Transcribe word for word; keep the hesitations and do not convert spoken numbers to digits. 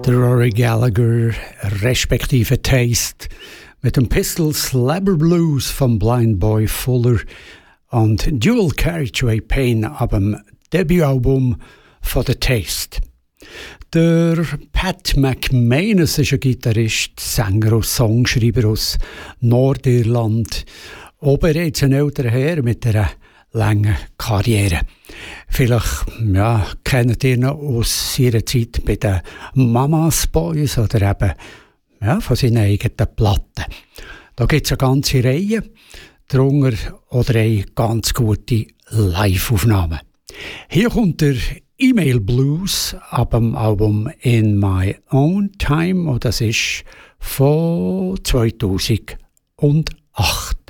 der Rory Gallagher, respektive Taste, mit dem Pistol Slabber Blues von Blind Boy Fuller und Dual Carriageway Pain ab dem Debütalbum von The Taste. Der Pat McManus ist ein Gitarrist, Sänger und Songschreiber aus Nordirland. Auch bereits ein älterer Herr mit einer langen Karriere. Vielleicht ja, kennt ihr ihn aus ihrer Zeit bei den Mamas Boys oder eben ja, von seinen eigenen Platten. Da gibt es eine ganze Reihe, darunter oder eine ganz gute Live-Aufnahme. Hier kommt der E-Mail Blues ab dem Album In My Own Time und das ist von zweitausendacht.